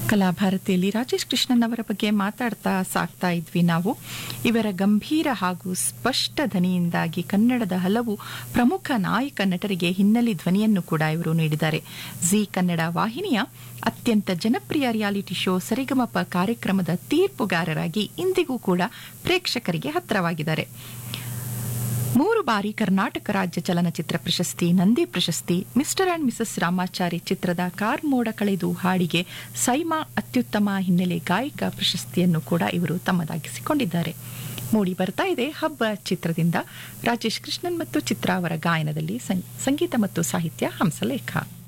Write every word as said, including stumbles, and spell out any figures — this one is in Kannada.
ಕಲಾಭಾರತಿಯಲ್ಲಿ ರಾಜೇಶ್ ಕೃಷ್ಣನ್ ಅವರ ಬಗ್ಗೆ ಮಾತಾಡ್ತಾ ಸಾಕ್ತಾ ಇದ್ವಿ ನಾವು. ಇವರ ಗಂಭೀರ ಹಾಗೂ ಸ್ಪಷ್ಟ ಧ್ವನಿಯಿಂದಾಗಿ ಕನ್ನಡದ ಹಲವು ಪ್ರಮುಖ ನಾಯಕ ನಟರಿಗೆ ಹಿನ್ನೆಲೆ ಧ್ವನಿಯನ್ನು ಕೂಡ ಇವರು ನೀಡಿದ್ದಾರೆ. ಜಿ ಕನ್ನಡ ವಾಹಿನಿಯ ಅತ್ಯಂತ ಜನಪ್ರಿಯ ರಿಯಾಲಿಟಿ ಶೋ ಸರಿಗಮಪ ಕಾರ್ಯಕ್ರಮದ ತೀರ್ಪುಗಾರರಾಗಿ ಇಂದಿಗೂ ಕೂಡ ಪ್ರೇಕ್ಷಕರಿಗೆ ಹತ್ತಿರವಾಗಿದ್ದಾರೆ. ಮೂರು ಬಾರಿ ಕರ್ನಾಟಕ ರಾಜ್ಯ ಚಲನಚಿತ್ರ ಪ್ರಶಸ್ತಿ, ನಂದಿ ಪ್ರಶಸ್ತಿ, ಮಿಸ್ಟರ್ ಅಂಡ್ ಮಿಸಸ್ ರಾಮಾಚಾರಿ ಚಿತ್ರದ ಕಾರ್ಮೋಡ ಕಳೆದು ಹಾಡಿಗೆ ಸೈಮಾ ಅತ್ಯುತ್ತಮ ಹಿನ್ನೆಲೆ ಗಾಯಕ ಪ್ರಶಸ್ತಿಯನ್ನು ಕೂಡ ಇವರು ತಮ್ಮದಾಗಿಸಿಕೊಂಡಿದ್ದಾರೆ. ಮೂಡಿ ಬರ್ತಾ ಇದೆ ಹಬ್ಬ ಚಿತ್ರದಿಂದ ರಾಜೇಶ್ ಕೃಷ್ಣನ್ ಮತ್ತು ಚಿತ್ರಾ ಅವರ ಗಾಯನದಲ್ಲಿ ಸಂಗೀತ ಮತ್ತು ಸಾಹಿತ್ಯ ಹಂಸಲೇಖ.